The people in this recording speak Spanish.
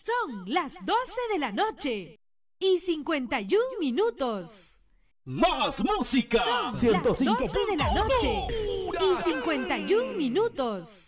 Son las 12 de la noche y 51 minutos. Más música. Son las 12 de la noche y 51 minutos.